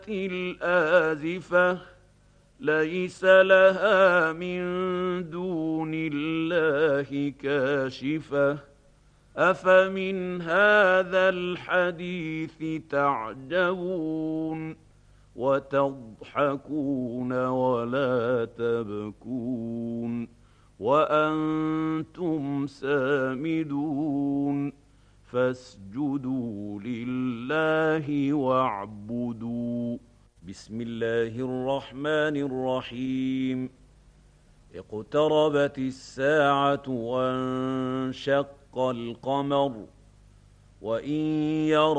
الآزفة ليس لها من دون الله كاشفة أفمن هذا الحديث تعجبون وتضحكون ولا تبكون وأنتم سامدون فاسجدوا لله واعبدوا. بسم الله الرحمن الرحيم. اقتربت الساعة وانشق القمر وإن يروا